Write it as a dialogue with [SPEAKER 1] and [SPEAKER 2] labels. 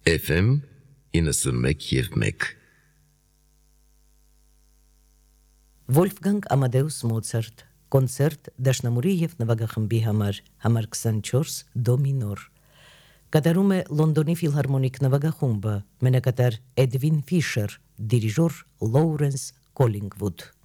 [SPEAKER 1] FM 91.1
[SPEAKER 2] Վոլֆգանգ Ամադեուս Մոցարտ կոնցերտ դաշնամուրի և նվագախմբի համար 24 դո մինոր կատարում է Լոնդոնի ֆիլհարմոնիկ նվագախումբը, մենակատար Էդվին Ֆիշեր, դիրիժոր Լոուրենս Կոլինգվուդ